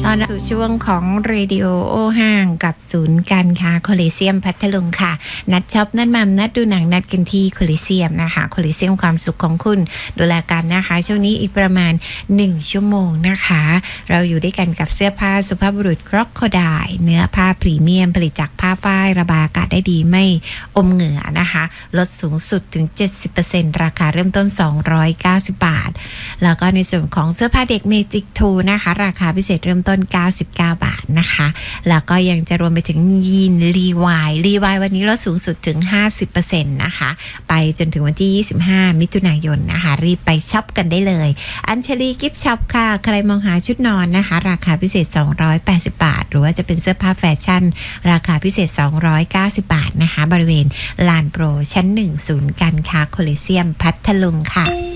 อนรับสู่ช่วงของเรดิโอโอห้างกับศูนย์การค้าโคลิเซียมพัทลุงค่ะนัดช็อปนัดมัมนัดดูหนังนัดกันที่โคลิเซียมนะคะโคลิเซียมความสุขของคุณดูแลกันนะคะช่วงนี้อีกประมาณ1ชั่วโมงนะคะเราอยู่ด้วยกันกับเสื้อผ้าสุภาพบุรุษครอกโคไดเนื้อผ้าพรีเมียมผลิตจากผ้าฝ้ายระบายอากาศได้ดีไม่อมเหงื่อนะคะลดสูงสุดถึง 70% ราคาเริ่มต้น290 บาทแล้วก็ในส่วนของเสื้อผ้าเด็กเมจิกทูนะคะราคาพิเศษเริ่มต้น99 บาทนะคะแล้วก็ยังจะรวมไปถึงยีนรีวายวันนี้ลดสูงสุดถึง 50% นะคะไปจนถึงวันที่25มิถุนายนนะคะรีบไปช็อปกันได้เลยอัญชลีกิฟต์ช็อปค่ะใครมองหาชุดนอนนะคะราคาพิเศษ280 บาทหรือว่าจะเป็นเสื้อผ้าแฟชั่นราคาพิเศษ290 บาทนะคะบริเวณลานโปรชั้น1ศูนย์การค้าโคลิเซียมพัทลุงค่ะ